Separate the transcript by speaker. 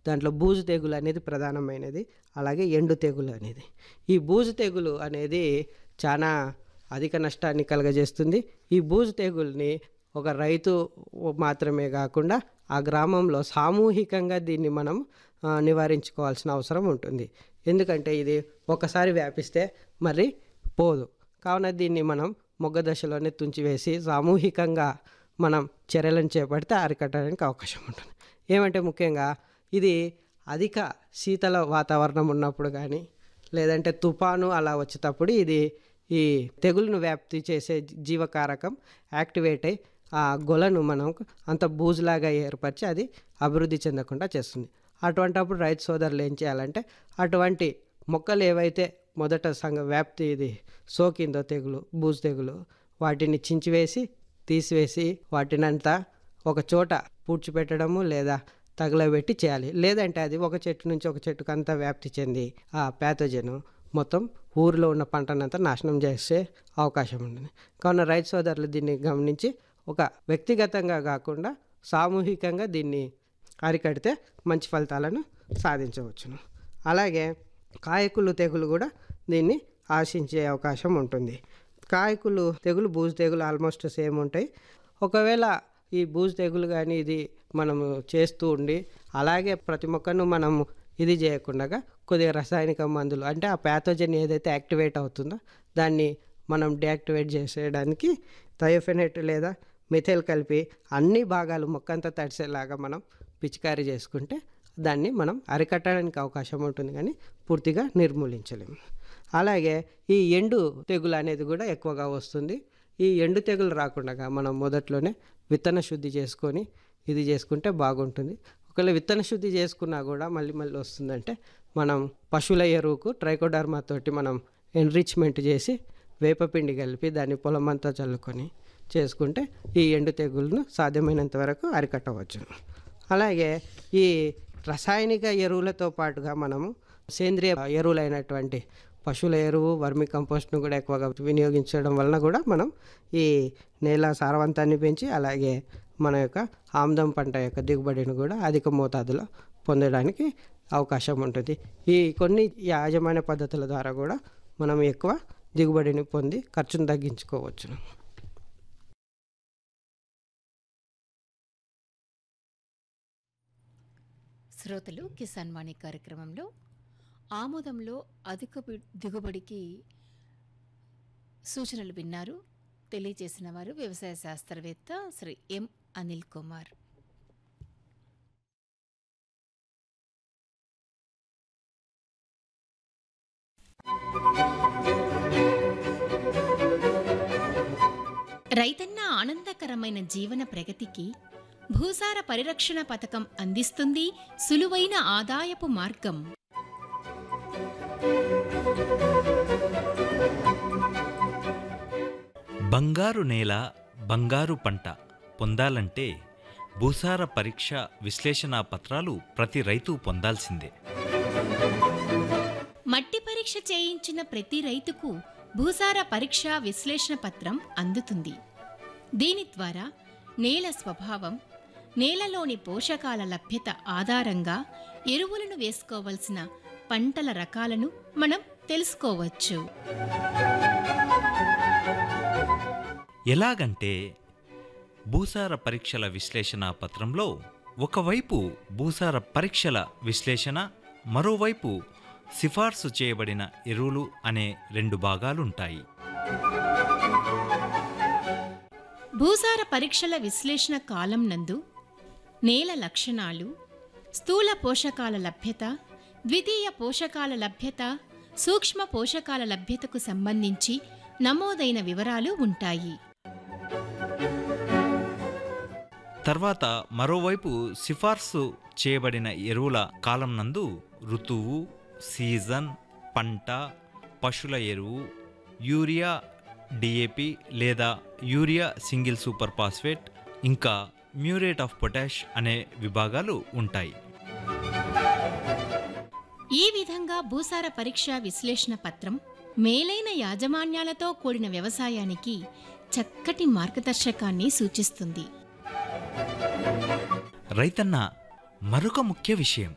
Speaker 1: దాంట్లో బూజు తెగులు అనేది ప్రధానమైనది. అలాగే ఎండు తెగులు అనేది. ఈ బూజు తెగులు అనేది చాలా అధిక నష్టాన్ని కలుగజేస్తుంది. ఈ బూజు తెగుల్ని ఒక రైతు మాత్రమే కాకుండా ఆ గ్రామంలో సామూహికంగా దీన్ని మనం నివారించుకోవాల్సిన అవసరం ఉంటుంది. ఎందుకంటే ఇది ఒకసారి వ్యాపిస్తే మరి పోదు. కావున దీన్ని మనం మొగ్గ దశలోనే తుంచివేసి సామూహికంగా మనం చర్యలను చేపడితే అరికట్టడానికి అవకాశం ఉంటుంది. ఏమంటే ముఖ్యంగా ఇది అధిక శీతల వాతావరణం ఉన్నప్పుడు కానీ లేదంటే తుఫాను అలా వచ్చేటప్పుడు ఇది ఈ తెగులును వ్యాప్తి చేసే జీవకారకం యాక్టివేట్ అయ్యి ఆ గొలను మనం అంత బూజులాగా ఏర్పరిచి అది అభివృద్ధి చెందకుండా చేస్తుంది. అటువంటప్పుడు రైతు సోదరులు ఏం చేయాలంటే అటువంటి మొక్కలు ఏవైతే మొదట వ్యాప్తి ఇది సోకిందో తెగులు బూజు తెగులు వాటిని చించివేసి తీసివేసి వాటినంతా ఒక చోట పూడ్చిపెట్టడము లేదా తగలబెట్టి చేయాలి. లేదంటే అది ఒక చెట్టు నుంచి ఒక చెట్టుకు అంతా వ్యాప్తి చెంది ఆ ప్యాథోజన్ మొత్తం ఊరిలో ఉన్న పంటనంతా నాశనం చేసే అవకాశం ఉంటుంది. కావున రైతు సోదరులు దీన్ని గమనించి ఒక వ్యక్తిగతంగా కాకుండా సామూహికంగా దీన్ని అరికడితే మంచి ఫలితాలను సాధించవచ్చును. అలాగే కాయకులు తెగులు కూడా దీన్ని ఆశించే అవకాశం ఉంటుంది. కాయకులు తెగులు బూజు తెగులు ఆల్మోస్ట్ సేమ్ ఉంటాయి. ఒకవేళ ఈ బూజు తెగులు కానీ ఇది మనము చేస్తూ ఉండి అలాగే ప్రతి మొక్కను మనము ఇది చేయకుండా కొద్దిగా రసాయనిక మందులు అంటే ఆ ప్యాథోజన్ ఏదైతే యాక్టివేట్ అవుతుందో దాన్ని మనం డీయాక్టివేట్ చేసేయడానికి థయోఫెనేట్ లేదా మిథైల్ కలిపి అన్ని భాగాలు మొక్కంతా తడిసేలాగా మనం పిచికారీ చేసుకుంటే దాన్ని మనం అరికట్టడానికి అవకాశం ఉంటుంది కానీ పూర్తిగా నిర్మూలించలేము. అలాగే ఈ ఎండు తెగులు అనేది కూడా ఎక్కువగా వస్తుంది. ఈ ఎండు తెగులు రాకుండా మనం మొదట్లోనే విత్తన శుద్ధి చేసుకొని ఇది చేసుకుంటే బాగుంటుంది. ఒకవేళ విత్తన శుద్ధి చేసుకున్నా కూడా మళ్ళీ వస్తుందంటే మనం పశువుల ఎరువుకు ట్రైకోడర్మా తోటి మనం ఎన్రిచ్మెంట్ చేసి వేపపిండి కలిపి దాన్ని పొలం అంతా చల్లుకొని చేసుకుంటే ఈ ఎండు తెగులను సాధ్యమైనంత వరకు అరికట్టవచ్చు. అలాగే ఈ రసాయనిక ఎరువులతో పాటుగా మనము సేంద్రియ ఎరువులైనటువంటి పశువుల ఎరువు వర్మి కంపోస్ట్ను కూడా ఎక్కువగా వినియోగించడం వలన కూడా మనం ఈ నేల సారవంతాన్ని పెంచి అలాగే మన యొక్క ఆముదం పంట యొక్క దిగుబడిని కూడా అధిక మోతాదులో పొందడానికి అవకాశం ఉంటుంది. ఈ కొన్ని యాజమాన్య పద్ధతుల ద్వారా కూడా మనం ఎక్కువ దిగుబడిని పొంది ఖర్చును తగ్గించుకోవచ్చు.
Speaker 2: శ్రోతలు కిసాన్ వాణి కార్యక్రమంలో ఆమోదంలో అధిక దిగుబడికి సూచనలు విన్నారు. తెలియజేసిన వారు వ్యవసాయ శాస్త్రవేత్త శ్రీ ఎం అనిల్ కుమార్. రైతన్న ఆనందకరమైన జీవన ప్రగతికి భూసార పరిరక్షణ పథకం అందిస్తుంది సులువైన ఆదాయపు మార్గం.
Speaker 3: బంగారు నేల బంగారు పంట పొందాలంటే భూసార పరీక్ష విశ్లేషణ పత్రాలు ప్రతి రైతు పొందాల్సిందే.
Speaker 2: మట్టి పరీక్ష చేయించిన ప్రతి రైతుకు భూసార పరీక్ష విశ్లేషణ పత్రం అందుతుంది. దీని ద్వారా నేల స్వభావం, నేలలోని పోషకాల లభ్యత ఆధారంగా ఎరువులను వేసుకోవలసిన పంటల రకాలను మనం తెలుసుకోవచ్చు.
Speaker 3: ఎలాగంటే భూసార పరీక్షల విశ్లేషణ పత్రంలో ఒకవైపు భూసార పరీక్షల విశ్లేషణ, మరోవైపు సిఫార్సు చేయబడిన ఎరువులు అనే రెండు భాగాలుంటాయి.
Speaker 2: భూసార పరీక్షల విశ్లేషణ కాలం నందు నేల లక్షణాలు, స్థూల పోషకాల లభ్యత, ద్వితీయ పోషకాల లభ్యత, సూక్ష్మ పోషకాల లభ్యతకు సంబంధించి నమోదైన వివరాలు ఉంటాయి.
Speaker 3: తర్వాత మరోవైపు సిఫార్సు చేయబడిన ఎరువుల కాలం నందు ఋతువు, సీజన్, పంట, పశువుల ఎరువు, యూరియా, డిఏపి లేదా యూరియా సింగిల్ సూపర్ ఫాస్ఫేట్, ఇంకా మ్యూరేట్ ఆఫ్ పొటాష్ అనే విభాగాలు ఉంటాయి.
Speaker 2: ఈ విధంగా భూసార పరీక్ష విశ్లేషణ పత్రం మేలైన యాజమాన్యాలతో కూడిన వ్యవసాయానికి చక్కటి మార్గదర్శకాన్ని సూచిస్తుంది.
Speaker 3: రైతన్న మరొక ముఖ్య విషయం,